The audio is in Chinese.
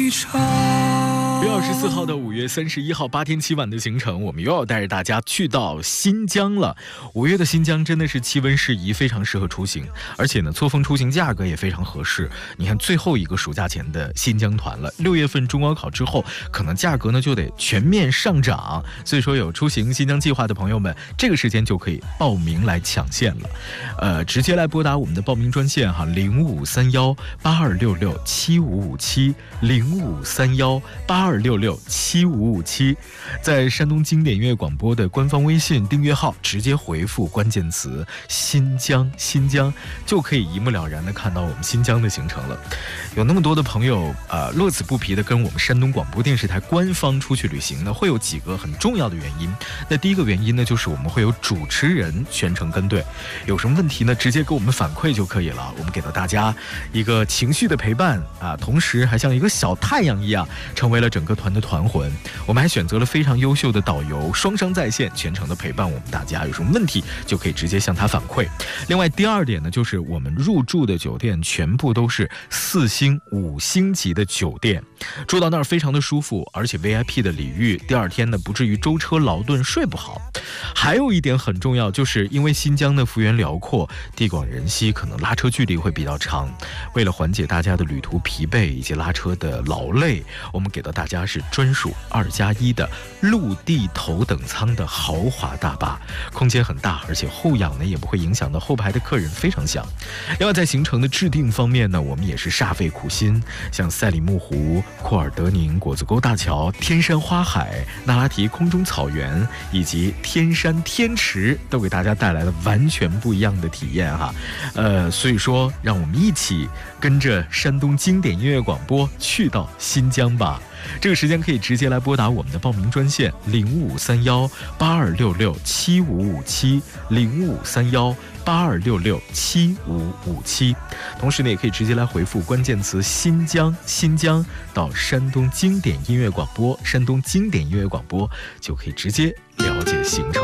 一场。 6月24号到5月31号8天7晚的行程，我们又要带着大家去到新疆了。5月的新疆真的是气温适宜，非常适合出行，而且呢，错峰出行价格也非常合适。你看最后一个暑假前的新疆团了，6月份中高考之后，可能价格呢就得全面上涨。所以说有出行新疆计划的朋友们，这个时间就可以报名来抢线了。直接来拨打我们的报名专线哈，053182667557，053182667557，在山东经典音乐广播的官方微信订阅号直接回复关键词新疆，新疆就可以一目了然的看到我们新疆的行程了。有那么多的朋友乐此不疲的跟我们山东广播电视台官方出去旅行呢，会有几个很重要的原因。那第一个原因呢，就是我们会有主持人全程跟队，有什么问题呢，直接给我们反馈就可以了。我们给到大家一个情绪的陪伴同时还像一个小太阳一样，成为了整个团的团魂。我们还选择了非常优秀的导游，双商在线，全程的陪伴我们大家，有什么问题就可以直接向他反馈。另外第二点呢，就是我们入住的酒店全部都是4星5星级的酒店，住到那儿非常的舒服，而且 VIP 的礼遇，第二天呢不至于舟车劳顿睡不好。还有一点很重要，就是因为新疆的幅员辽阔，地广人稀，可能拉车距离会比较长。为了缓解大家的旅途疲惫以及拉车的劳累，我们给到大家是专属2+1的陆地头等舱的豪华大巴，空间很大，而且后仰呢也不会影响到后排的客人，非常香。另外在行程的制定方面呢，我们也是煞费苦心，像赛里木湖、库尔德宁果子沟大桥、天山花海、那拉提空中草原以及天山天池，都给大家带来了完全不一样的体验哈。所以说让我们一起跟着山东经典音乐广播去到新疆吧。这个时间可以直接来拨打我们的报名专线053182667557，053182667557。同时呢，也可以直接来回复关键词新疆，新疆到山东经典音乐广播，山东经典音乐广播就可以直接了解行程。